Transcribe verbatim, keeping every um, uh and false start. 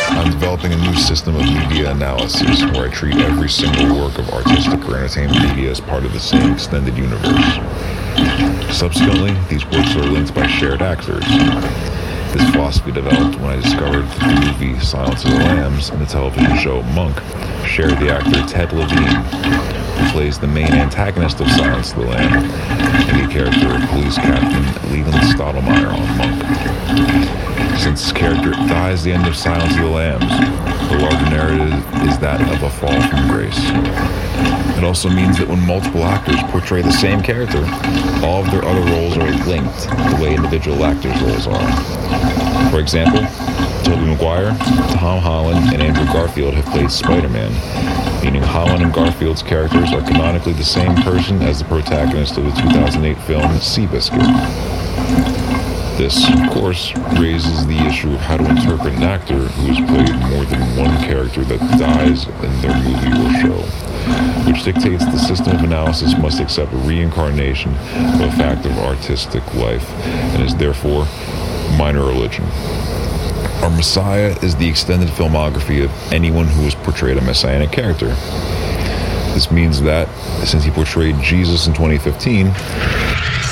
I'm developing a new system of media analysis where I treat every single work of artistic or entertainment media as part of the same extended universe. Subsequently, these works are linked by shared actors. This philosophy developed when I discovered that the movie Silence of the Lambs and the television show Monk share the actor Ted Levine, who plays the main antagonist of Silence of the Lambs, and the character of Police Captain Leland Stottlemyre on Monk. Since this character dies at the end of Silence of the Lambs, the larger narrative is that of a fall from grace. It also means that when multiple actors portray the same character, all of their other roles are linked the way individual actors' roles are. For example, Tobey Maguire, Tom Holland, and Andrew Garfield have played Spider-Man, meaning Holland and Garfield's characters are canonically the same person as the protagonist of the two thousand eight film Seabiscuit. This, of course, raises the issue of how to interpret an actor who has played more than one character that dies in their movie or show, which dictates the system of analysis must accept reincarnation of a fact of artistic life and is therefore minor religion. Our Messiah is the extended filmography of anyone who has portrayed a messianic character. This means that, since he portrayed Jesus in twenty fifteen,